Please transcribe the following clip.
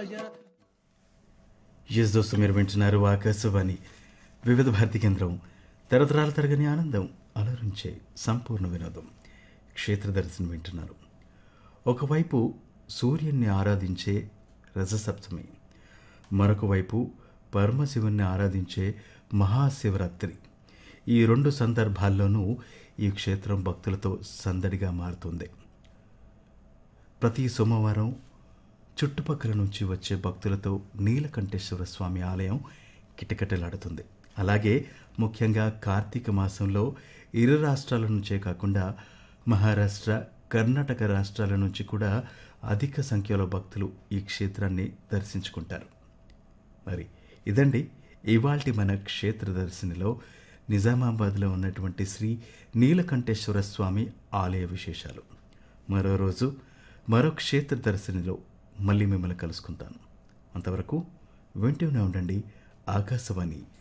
Yes దోస్తు మీరు వింటున్నారు ఆకాశవాణి వివిధ భారతి కేంద్రం తరతరాల తరగని ఆనందం అలరించే సంపూర్ణ వినోదం క్షేత్ర దర్శనం వింటున్నారు. ఒకవైపు సూర్యుణ్ణి ఆరాధించే రజసప్తమి, మరొక వైపు పరమశివుణ్ణి ఆరాధించే మహాశివరాత్రి. ఈ రెండు సందర్భాల్లోనూ ఈ క్షేత్రం భక్తులతో సందడిగా మారుతుంది. ప్రతి సోమవారం చుట్టుపక్కల నుంచి వచ్చే భక్తులతో నీలకంఠేశ్వర స్వామి ఆలయం కిటకిటలాడుతుంది. అలాగే ముఖ్యంగా కార్తీక మాసంలో ఇరు రాష్ట్రాల నుంచే కాకుండా మహారాష్ట్ర, కర్ణాటక రాష్ట్రాల నుంచి కూడా అధిక సంఖ్యలో భక్తులు ఈ క్షేత్రాన్ని దర్శించుకుంటారు. మరి ఇదండి ఇవాల్టి మన క్షేత్ర దర్శనిలో నిజామాబాద్లో ఉన్నటువంటి శ్రీ నీలకంఠేశ్వర స్వామి ఆలయ విశేషాలు. మరో రోజు మరో క్షేత్ర దర్శనిలో మళ్ళీ మిమ్మల్ని కలుసుకుంటాను. అంతవరకు వింటూనే ఉండండి ఆకాశవాణి